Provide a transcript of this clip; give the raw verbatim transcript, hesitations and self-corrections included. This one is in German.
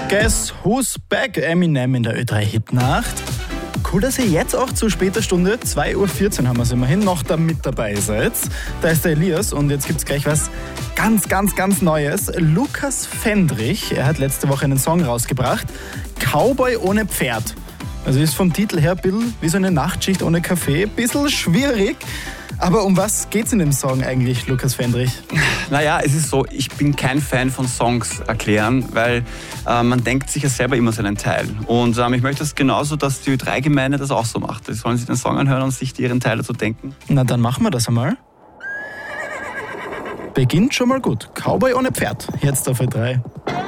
Guess Who's Back? Eminem in der Ö drei Hitnacht. Cool, dass ihr jetzt auch zu später Stunde, zwei Uhr vierzehn haben wir es immerhin, noch da mit dabei seid. Da ist der Elias und jetzt gibt's gleich was ganz, ganz, ganz Neues. Lukas Fendrich, er hat letzte Woche einen Song rausgebracht, Cowboy ohne Pferd. Also ist vom Titel her ein bisschen wie so eine Nachtschicht ohne Kaffee, ein bisschen schwierig. Aber um was geht's in dem Song eigentlich, Lukas Fendrich? Naja, es ist so, ich bin kein Fan von Songs erklären, weil äh, man denkt sich ja selber immer seinen Teil. Und ähm, ich möchte das genauso, dass die Ö drei Gemeinde das auch so macht. Sie sollen sich den Song anhören und sich ihren Teil dazu denken. Na, dann machen wir das einmal. Beginnt schon mal gut. Cowboy ohne Pferd, jetzt auf Ö drei.